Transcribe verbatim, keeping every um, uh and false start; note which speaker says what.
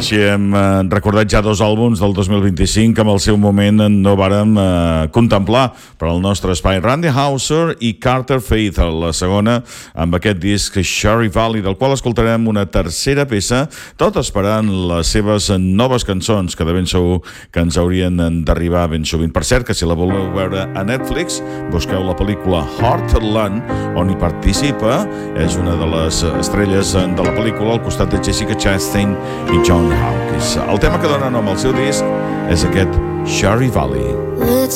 Speaker 1: Així hem eh, recordat ja dos àlbums del dos mil vint-i-cinc que en el seu moment no vàrem eh, contemplar per al nostre espai. Randy Houser i Carter Faith, la segona, amb aquest disc Cherry Valley, del qual escoltarem una tercera peça, tot esperant les seves noves cançons, que de ben segur que ens haurien d'arribar ben sovint. Per cert, que si la voleu veure a Netflix, busqueu la pel·lícula Heartland, on hi participa, és una de les estrelles de la pel·lícula, al costat de Jessica Chastain i John Hawkins. El tema que dona nom al seu disc és aquest Cherry Valley.